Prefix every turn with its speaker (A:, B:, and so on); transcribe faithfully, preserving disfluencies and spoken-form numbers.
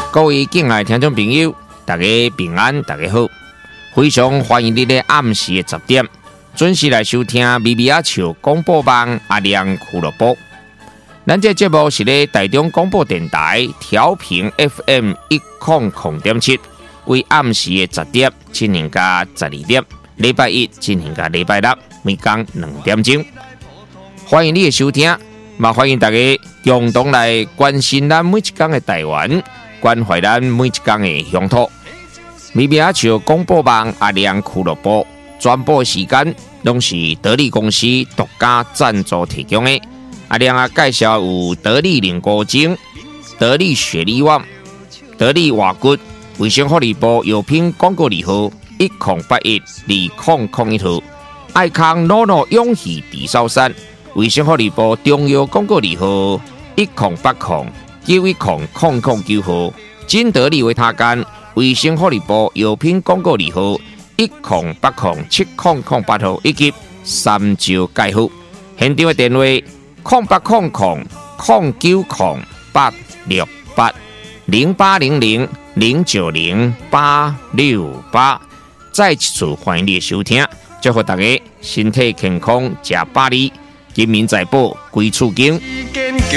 A: 各位敬爱听众朋友，大家平安，大家好！非常欢迎你在暗时的十点准时来收听咪咪仔笑广播网阿亮俱乐部。咱这节目是咧台中广播电台调频 F M 一零零点七，为暗时的十点进行到十二点，礼拜一进行到礼拜六，每天两点钟。欢迎你的收听，也欢迎大家共同来关心咱每一天的台湾，关怀咱每一天的乡土。咪咪仔笑广播网阿亮俱乐部转播时间，拢是得力公司独家赞助提供的。阿亮啊，介绍有得力凝固精、得力雪力旺、得力瓦骨、卫生福利部药品广告字号一零八一二零零一号，爱康诺诺永续地sau山。卫生福利部中药广告字号一零八零九一零零零九号，金得利维他干卫生福利部药品广告字号一零八零七零零八号，以及三招介护。现场的电话零八零零零九零八六八零八零零零九零八六八。再次欢迎你的收听，祝福大家身体健康，吃百里。金民财宝，归厝经。坚强